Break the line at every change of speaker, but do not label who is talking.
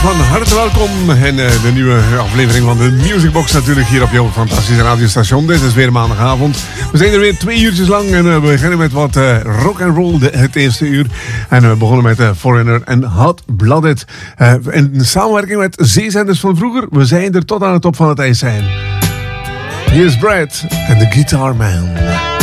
van harte welkom in de nieuwe aflevering van de Music Box natuurlijk hier op jouw fantastische radiostation. Dit is weer maandagavond. We zijn er weer 2 uurtjes lang en we beginnen met wat rock and roll het eerste uur. En we begonnen met Foreigner en Hot Blooded. In samenwerking met zeezenders van vroeger. We zijn er tot aan de top van het ijs zijn. Hier is Brad en de Guitar Man.